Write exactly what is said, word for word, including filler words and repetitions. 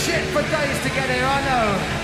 shit for days to get here, I know.